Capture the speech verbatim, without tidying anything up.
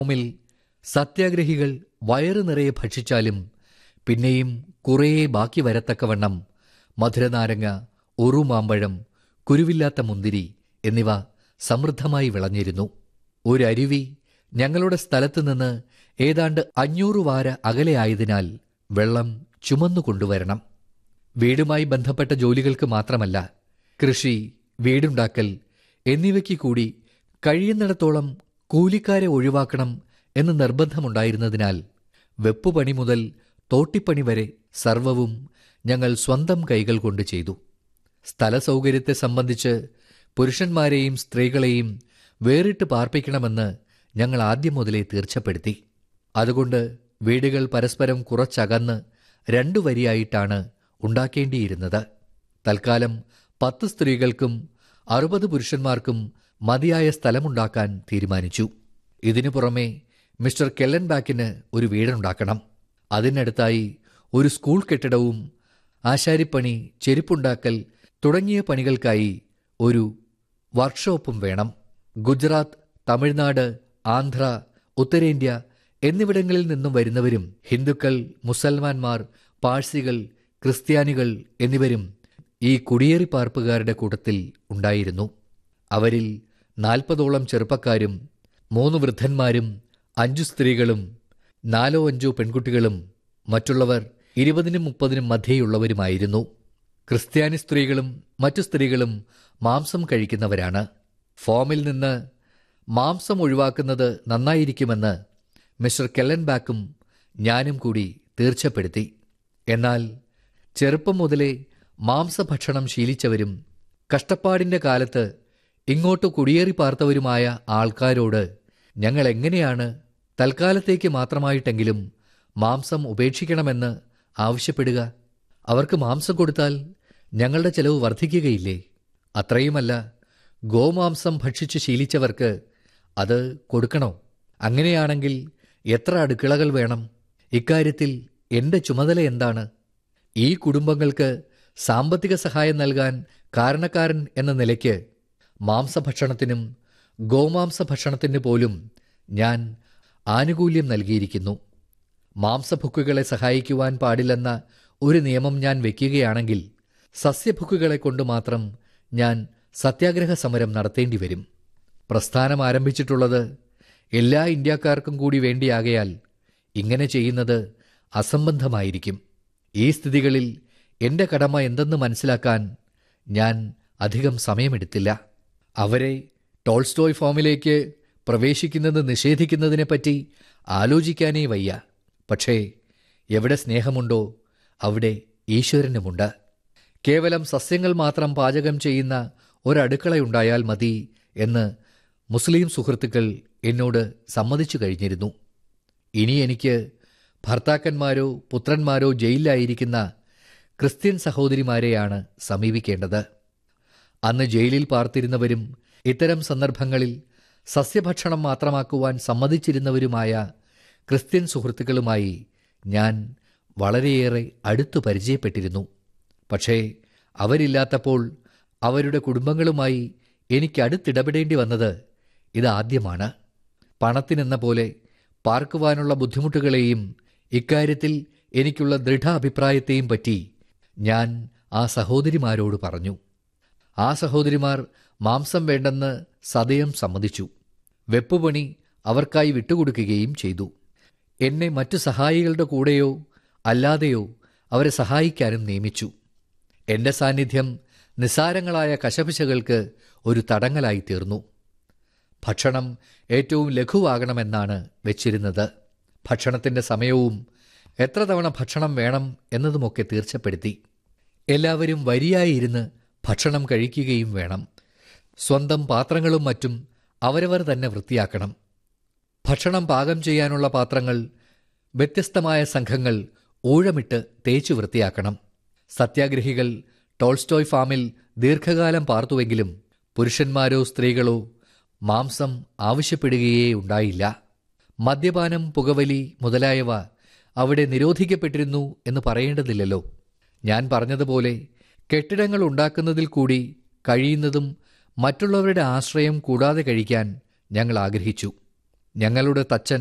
ിൽ സത്യാഗ്രഹികൾ വയറു നിറയെ ഭക്ഷിച്ചാലും പിന്നെയും കുറേ ബാക്കി വരത്തക്കവണ്ണം മധുരനാരങ്ങ, ഉറുമാമ്പഴം, കുരുവില്ലാത്ത മുന്തിരി എന്നിവ സമൃദ്ധമായി വിളഞ്ഞിരുന്നു. ഒരരുവി ഞങ്ങളുടെ സ്ഥലത്തു നിന്ന് ഏതാണ്ട് അഞ്ഞൂറ് വാര അകലെയായതിനാൽ വെള്ളം ചുമന്നുകൊണ്ടുവരണം. വീടുമായി ബന്ധപ്പെട്ട ജോലികൾക്ക് മാത്രമല്ല, കൃഷി, വീടുണ്ടാക്കൽ എന്നിവയ്ക്ക് കൂടി കഴിയുന്നിടത്തോളം കൂലിക്കാരെ ഒഴിവാക്കണം എന്ന് നിർബന്ധമുണ്ടായിരുന്നതിനാൽ വെപ്പുപണി മുതൽ തോട്ടിപ്പണി വരെ സർവവും ഞങ്ങൾ സ്വന്തം കൈകൾ കൊണ്ട് ചെയ്തു. സ്ഥലസൗകര്യത്തെ സംബന്ധിച്ച് പുരുഷന്മാരെയും സ്ത്രീകളെയും വേറിട്ട് പാർപ്പിക്കണമെന്ന് ഞങ്ങൾ ആദ്യം മുതലേ തീർച്ചപ്പെടുത്തി. അതുകൊണ്ട് വീടുകൾ പരസ്പരം കുറച്ചകന്ന് രണ്ടു വരിയായിട്ടാണ് ഉണ്ടാക്കേണ്ടിയിരുന്നത്. തൽക്കാലം പത്ത് സ്ത്രീകൾക്കും അറുപത് പുരുഷന്മാർക്കും മതിയായ സ്ഥലമുണ്ടാക്കാൻ തീരുമാനിച്ചു. ഇതിനു പുറമെ മിസ്റ്റർ കെല്ലൻബാക്കിന് ഒരു വീടുണ്ടാക്കണം. അതിനടുത്തായി ഒരു സ്കൂൾ കെട്ടിടവും ആശാരിപ്പണി, ചെരുപ്പുണ്ടാക്കൽ തുടങ്ങിയ പണികൾക്കായി ഒരു വർക്ക്ഷോപ്പും വേണം. ഗുജറാത്ത്, തമിഴ്നാട്, ആന്ധ്ര, ഉത്തരേന്ത്യ എന്നിവിടങ്ങളിൽ നിന്നും വരുന്നവരും ഹിന്ദുക്കൾ, മുസൽമാന്മാർ, പാഴ്സികൾ, ക്രിസ്ത്യാനികൾ എന്നിവരും ഈ കുടിയേറിപ്പാർപ്പുകാരുടെ കൂട്ടത്തിൽ ഉണ്ടായിരുന്നു. അവരിൽ നാൽപ്പതോളം ചെറുപ്പക്കാരും മൂന്ന് വൃദ്ധന്മാരും അഞ്ചു സ്ത്രീകളും നാലോ അഞ്ചോ പെൺകുട്ടികളും മറ്റുള്ളവർ ഇരുപതിനും മുപ്പതിനും മധ്യേയുള്ളവരുമായിരുന്നു. ക്രിസ്ത്യാനി സ്ത്രീകളും മറ്റു സ്ത്രീകളും മാംസം കഴിക്കുന്നവരാണ്. ഫോമിൽ നിന്ന് മാംസം ഒഴിവാക്കുന്നത് നന്നായിരിക്കുമെന്ന് മിസ്റ്റർ കെല്ലൻബാക്കും ഞാനും കൂടി തീർച്ചപ്പെടുത്തി. എന്നാൽ ചെറുപ്പം മുതലേ മാംസഭക്ഷണം ശീലിച്ചവരും കഷ്ടപ്പാടിന്റെ കാലത്ത് ഇങ്ങോട്ട് കുടിയേറി പാർത്തവരുമായ ആൾക്കാരോട് ഞങ്ങൾ എങ്ങനെയാണ് തൽക്കാലത്തേക്ക് മാത്രമായിട്ടെങ്കിലും മാംസം ഉപേക്ഷിക്കണമെന്ന് ആവശ്യപ്പെടുക? അവർക്ക് മാംസം കൊടുത്താൽ ഞങ്ങളുടെ ചെലവ് വർദ്ധിക്കുകയില്ലേ? അത്രയുമല്ല, ഗോമാംസം ഭക്ഷിച്ച് ശീലിച്ചവർക്ക് അത് കൊടുക്കണോ? അങ്ങനെയാണെങ്കിൽ എത്ര അടുക്കളകൾ വേണം? ഇക്കാര്യത്തിൽ എന്റെ ചുമതല എന്താണ്? ഈ കുടുംബങ്ങൾക്ക് സാമ്പത്തിക സഹായം നൽകാൻ കാരണക്കാരൻ എന്ന നിലയ്ക്ക് മാംസഭക്ഷണത്തിനും ഗോമാംസഭക്ഷണത്തിന് പോലും ഞാൻ ആനുകൂല്യം നൽകിയിരിക്കുന്നു. മാംസഭുക്കുകളെ സഹായിക്കുവാൻ പാടില്ലെന്ന ഒരു നിയമം ഞാൻ വയ്ക്കുകയാണെങ്കിൽ സസ്യഭുക്കുകളെ കൊണ്ട് മാത്രം ഞാൻ സത്യാഗ്രഹ സമരം നടത്തേണ്ടി വരും. പ്രസ്ഥാനം ആരംഭിച്ചിട്ടുള്ളത് എല്ലാ ഇന്ത്യക്കാർക്കും കൂടി വേണ്ടിയാകയാൽ ഇങ്ങനെ ചെയ്യുന്നത് അസംബന്ധമായിരിക്കും. ഈ സ്ഥിതികളിൽ എന്റെ കടമ എന്തെന്ന് മനസ്സിലാക്കാൻ ഞാൻ അധികം സമയമെടുത്തില്ല. അവരെ ടോൾസ്റ്റോയ് ഫോമിലേക്ക് പ്രവേശിക്കുന്നത് നിഷേധിക്കുന്നതിനെപ്പറ്റി ആലോചിക്കാനേ വയ്യ. പക്ഷേ എവിടെ സ്നേഹമുണ്ടോ അവിടെ ഈശ്വരനുമുണ്ട്. കേവലം സസ്യങ്ങൾ മാത്രം പാചകം ചെയ്യുന്ന ഒരടുക്കളയുണ്ടായാൽ മതി എന്ന് മുസ്ലിം സുഹൃത്തുക്കൾ എന്നോട് സമ്മതിച്ചു കഴിഞ്ഞിരുന്നു. ഇനി എനിക്ക് ഭർത്താക്കന്മാരോ പുത്രന്മാരോ ജയിലിലായിരിക്കുന്ന ക്രിസ്ത്യൻ സഹോദരിമാരെയാണ് സമീപിക്കേണ്ടത്. അന്ന് ജയിലിൽ പാർത്തിരുന്നവരും ഇത്തരം സന്ദർഭങ്ങളിൽ സസ്യഭക്ഷണം മാത്രമാക്കുവാൻ സമ്മതിച്ചിരുന്നവരുമായ ക്രിസ്ത്യൻ സുഹൃത്തുക്കളുമായി ഞാൻ വളരെയേറെ അടുത്തു പരിചയപ്പെട്ടിരുന്നു. പക്ഷേ അവരില്ലാത്തപ്പോൾ അവരുടെ കുടുംബങ്ങളുമായി എനിക്ക് അടുത്തിടപെടേണ്ടി വന്നത് ഇതാദ്യമാണ്. പണത്തിനെന്ന പോലെ പാർക്കുവാനുള്ള ബുദ്ധിമുട്ടുകളെയും ഇക്കാര്യത്തിൽ എനിക്കുള്ള ദൃഢാഭിപ്രായത്തെയും പറ്റി ഞാൻ ആ സഹോദരിമാരോട് പറഞ്ഞു. ആ സഹോദരിമാർ മാംസം വേണ്ടെന്ന് സദയം സമ്മതിച്ചു. വെപ്പുപണി അവർക്കായി വിട്ടുകൊടുക്കുകയും ചെയ്തു. എന്നെ മറ്റു സഹായികളുടെ കൂടെയോ അല്ലാതെയോ അവരെ സഹായിക്കാനും നിയമിച്ചു. എന്റെ സാന്നിധ്യം നിസ്സാരങ്ങളായ കശപിശകൾക്ക് ഒരു തടങ്ങലായി തീർന്നു. ഭക്ഷണം ഏറ്റവും ലഘുവാകണമെന്നാണ് വെച്ചിരുന്നത്. ഭക്ഷണത്തിന്റെ സമയവും എത്ര തവണ ഭക്ഷണം വേണം എന്നതുമൊക്കെ തീർച്ചപ്പെടുത്തി. എല്ലാവരും വരിയായി ഇരുന്ന് ഭക്ഷണം കഴിക്കുകയും വേണം. സ്വന്തം പാത്രങ്ങളും മറ്റും അവരവർ തന്നെ വൃത്തിയാക്കണം. ഭക്ഷണം പാകം ചെയ്യാനുള്ള പാത്രങ്ങൾ വ്യത്യസ്തമായ സംഘങ്ങൾ ഊഴമിട്ട് തേച്ചു വൃത്തിയാക്കണം. സത്യാഗ്രഹികൾ ടോൾസ്റ്റോയ് ഫാമിൽ ദീർഘകാലം പാർത്തുവെങ്കിലും പുരുഷന്മാരോ സ്ത്രീകളോ മാംസം ആവശ്യപ്പെടുകയേ ഉണ്ടായില്ല. മദ്യപാനം, പുകവലി മുതലായവ അവിടെ നിരോധിക്കപ്പെട്ടിരുന്നു എന്ന് പറയേണ്ടതില്ലല്ലോ. ഞാൻ പറഞ്ഞതുപോലെ കെട്ടിടങ്ങൾ ഉണ്ടാക്കുന്നതിൽ കൂടി കഴിയുന്നതും മറ്റുള്ളവരുടെ ആശ്രയം കൂടാതെ കഴിക്കാൻ ഞങ്ങൾ ആഗ്രഹിച്ചു. ഞങ്ങളുടെ തച്ചൻ